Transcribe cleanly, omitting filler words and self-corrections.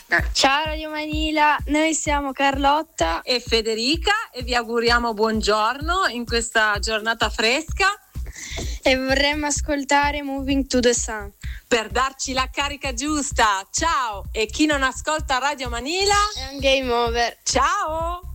Ciao Radio Manila, noi siamo Carlotta e Federica e vi auguriamo buongiorno in questa giornata fresca e vorremmo ascoltare Moving to the Sun per darci la carica giusta. Ciao, e chi non ascolta Radio Manila è un game over. Ciao.